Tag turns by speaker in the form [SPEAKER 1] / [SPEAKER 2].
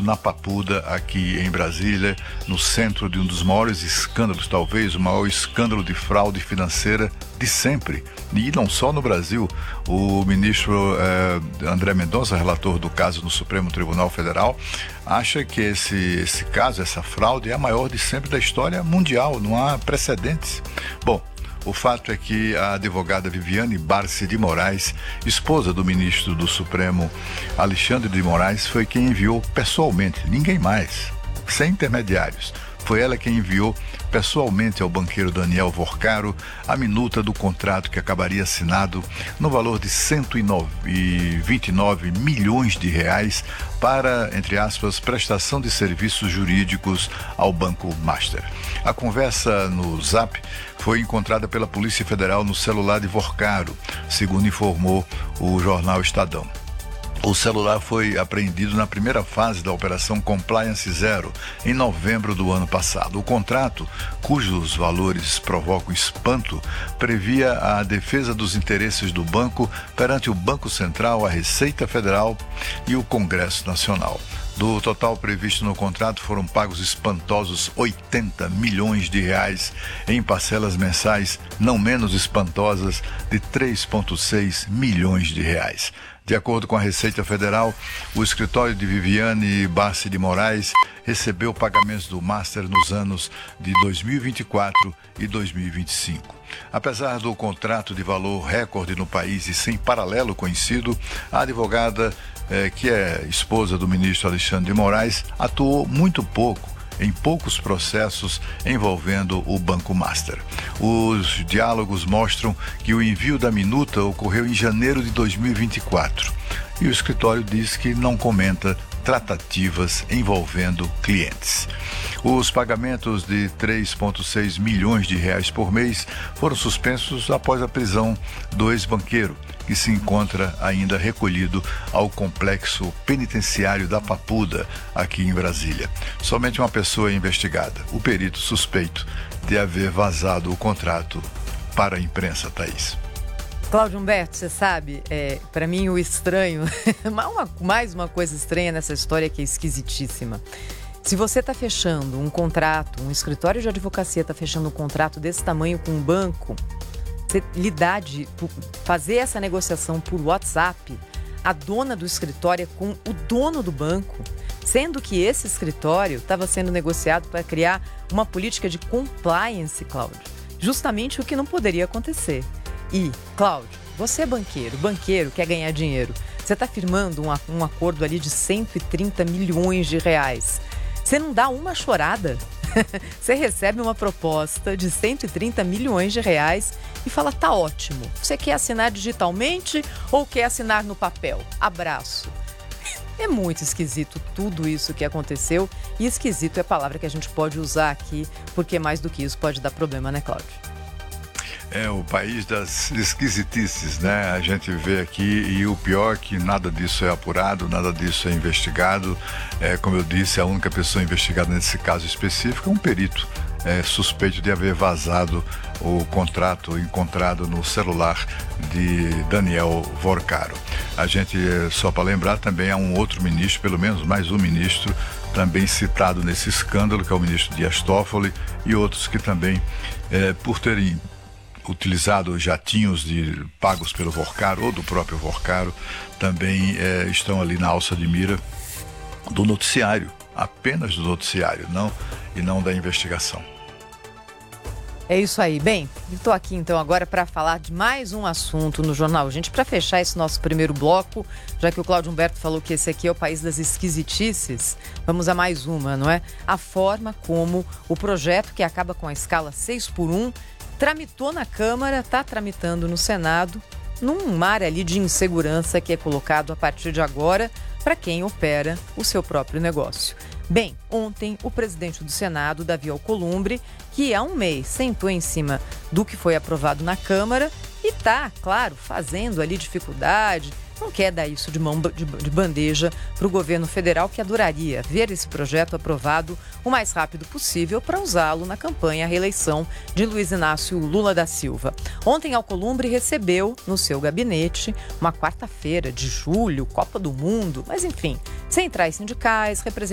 [SPEAKER 1] na Papuda, aqui em Brasília, no centro de um dos maiores escândalos, talvez o maior escândalo de fraude financeira de sempre. E não só no Brasil. O ministro André Mendonça, relator do caso no Supremo Tribunal Federal, acha que esse caso, essa fraude, é a maior de sempre da história mundial. Não há precedentes. Bom, o fato é que a advogada Viviane Barsi de Moraes, esposa do ministro do Supremo Alexandre de Moraes, foi quem enviou pessoalmente, ninguém mais, sem intermediários. Foi ela quem enviou pessoalmente ao banqueiro Daniel Vorcaro a minuta do contrato que acabaria assinado no valor de 129 milhões de reais para, entre aspas, prestação de serviços jurídicos ao Banco Master. A conversa no Zap foi encontrada pela Polícia Federal no celular de Vorcaro, segundo informou o jornal Estadão. O celular foi apreendido na primeira fase da Operação Compliance Zero, em novembro do ano passado. O contrato, cujos valores provocam espanto, previa a defesa dos interesses do banco perante o Banco Central, a Receita Federal e o Congresso Nacional. Do total previsto no contrato, foram pagos espantosos 80 milhões de reais em parcelas mensais não menos espantosas de 3,6 milhões de reais. De acordo com a Receita Federal, o escritório de Viviane Barsi de Moraes recebeu pagamentos do Master nos anos de 2024 e 2025. Apesar do contrato de valor recorde no país e sem paralelo conhecido, a advogada, que é esposa do ministro Alexandre de Moraes, atuou muito pouco em poucos processos envolvendo o Banco Master. Os diálogos mostram que o envio da minuta ocorreu em janeiro de 2024 e o escritório diz que não comenta tratativas envolvendo clientes. Os pagamentos de 3,6 milhões de reais por mês foram suspensos após a prisão do ex-banqueiro, que se encontra ainda recolhido ao complexo penitenciário da Papuda, aqui em Brasília. Somente uma pessoa é investigada, o perito suspeito de haver vazado o contrato para a imprensa, Thaís.
[SPEAKER 2] Cláudio Humberto, você sabe, para mim o estranho, mais uma coisa estranha nessa história que é esquisitíssima. Se você está fechando um contrato, um escritório de advocacia está fechando um contrato desse tamanho com um banco, você fazer essa negociação por WhatsApp, a dona do escritório é com o dono do banco, sendo que esse escritório estava sendo negociado para criar uma política de compliance, Cláudio. Justamente o que não poderia acontecer. E, Cláudio, você é banqueiro quer ganhar dinheiro. Você está firmando um acordo ali de 130 milhões de reais. Você não dá uma chorada. Você recebe uma proposta de 130 milhões de reais e fala, tá ótimo. Você quer assinar digitalmente ou quer assinar no papel? Abraço. É muito esquisito tudo isso que aconteceu. E esquisito é a palavra que a gente pode usar aqui, porque mais do que isso pode dar problema, né, Cláudio?
[SPEAKER 1] É o país das esquisitices, né? A gente vê aqui, e o pior é que nada disso é apurado, nada disso é investigado. Como eu disse, a única pessoa investigada nesse caso específico é um perito suspeito de haver vazado o contrato encontrado no celular de Daniel Vorcaro. A gente, só para lembrar, também há um outro ministro, pelo menos mais um ministro, também citado nesse escândalo, que é o ministro Dias Toffoli, e outros que também, por terem utilizado jatinhos pagos pelo Vorcaro ou do próprio Vorcaro, também estão ali na alça de mira do noticiário, apenas do noticiário, não da investigação.
[SPEAKER 2] É isso aí. Bem, estou aqui então agora para falar de mais um assunto no Jornal Gente, para fechar esse nosso primeiro bloco, já que o Cláudio Humberto falou que esse aqui é o país das esquisitices, vamos a mais uma, não é? A forma como o projeto que acaba com a escala 6x1 tramitou na Câmara, está tramitando no Senado, num mar ali de insegurança que é colocado a partir de agora para quem opera o seu próprio negócio. Bem, ontem o presidente do Senado, Davi Alcolumbre, que há um mês sentou em cima do que foi aprovado na Câmara e está, claro, fazendo ali dificuldade, não quer dar isso de mão de bandeja para o governo federal, que adoraria ver esse projeto aprovado o mais rápido possível para usá-lo na campanha à reeleição de Luiz Inácio Lula da Silva. Ontem, Alcolumbre recebeu no seu gabinete, uma quarta-feira de julho, Copa do Mundo, mas enfim, centrais sindicais, representantes